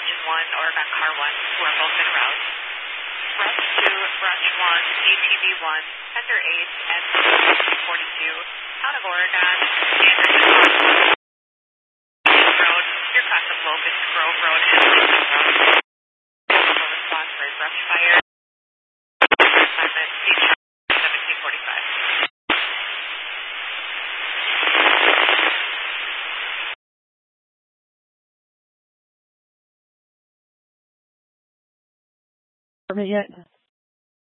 Engine 1, Oregon Car 1, who are both en route. Rush 2, Brush 1, ATV 1, Tender 8, and 42, Town of Oregon, Anderson Road, clear cross of Locust Grove Road and Lincoln Road. Full response for a brush fire. Assignment H1745. Yet.